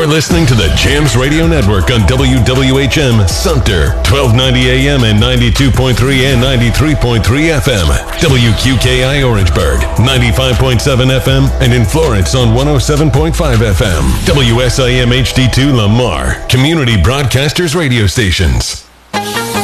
listening to the Jams Radio Network on WWHM Sumter, 1290 AM and 92.3 and 93.3 FM. WQKI Orangeburg, 95.7 FM, and in Florence on 107.5 FM. WSIM HD2 Lamar, Community Broadcasters Radio Stations.